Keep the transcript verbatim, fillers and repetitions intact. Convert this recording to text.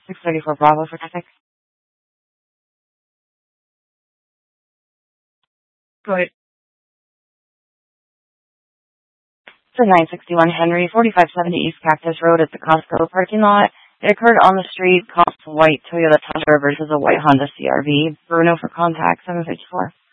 six thirty-four Bravo for traffic. Go ahead. To nine sixty-one Henry, forty-five seventy East Cactus Road at the Costco parking lot. It occurred on the street, cops white Toyota Tundra versus a white Honda C R V. Bruno for contact, seven fifty-four.